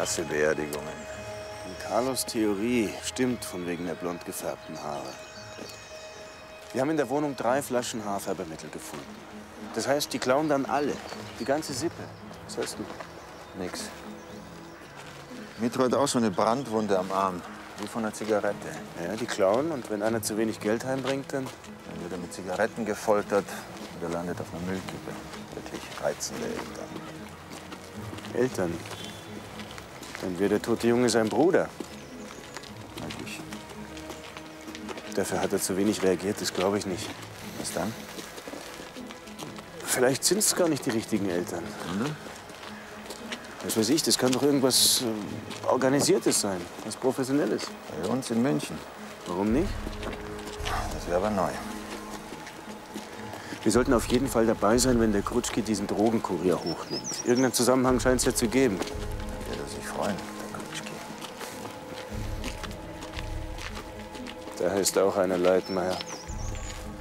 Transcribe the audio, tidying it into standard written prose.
hasse Beerdigungen. Und Carlos' Theorie stimmt von wegen der blond gefärbten Haare. Wir haben in der Wohnung 3 Flaschen Haarfärbemittel gefunden. Das heißt, die klauen dann alle. Die ganze Sippe. Was hörst du? Nix. Mitro hat auch so eine Brandwunde am Arm. Wie von einer Zigarette. Ja, die klauen und wenn einer zu wenig Geld heimbringt, dann... Dann wird er mit Zigaretten gefoltert und er landet auf einer Müllkippe. Wirklich reizende Eltern. Eltern? Dann wäre der tote Junge sein Bruder. Möglich. Dafür hat er zu wenig reagiert, das glaube ich nicht. Was dann? Vielleicht sind es gar nicht die richtigen Eltern. Mhm. Was weiß ich, das kann doch irgendwas Organisiertes sein, was Professionelles. Bei uns in München. Warum nicht? Das wäre aber neu. Wir sollten auf jeden Fall dabei sein, wenn der Krutschki diesen Drogenkurier hochnimmt. Irgendeinen Zusammenhang scheint es ja zu geben. Dann wird er sich freuen, der Krutschki. Da heißt auch einer Leitmeier.